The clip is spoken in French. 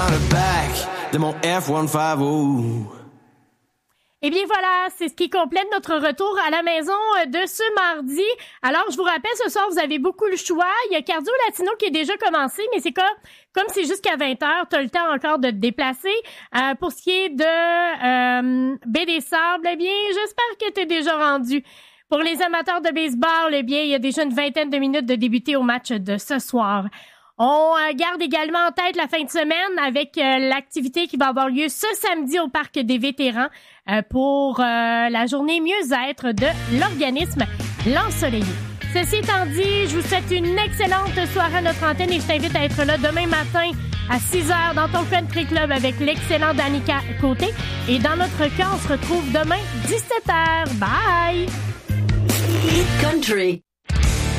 le back de mon F-150. Eh bien voilà, c'est ce qui complète notre retour à la maison de ce mardi. Alors, je vous rappelle, ce soir, vous avez beaucoup le choix. Il y a Cardio Latino qui est déjà commencé, mais c'est comme c'est jusqu'à 20h, tu as le temps encore de te déplacer. Pour ce qui est de Baie des Sables, eh bien, j'espère que tu es déjà rendu. Pour les amateurs de baseball, eh bien, il y a déjà une vingtaine de minutes de débuter au match de ce soir. On garde également en tête la fin de semaine avec l'activité qui va avoir lieu ce samedi au Parc des Vétérans pour la journée mieux-être de l'organisme L'Ensoleillé. Ceci étant dit, je vous souhaite une excellente soirée à notre antenne et je t'invite à être là demain matin à 6h dans ton Country Club avec l'excellent Danica Côté. Et dans notre cas, on se retrouve demain 17h. Bye! Hit Country.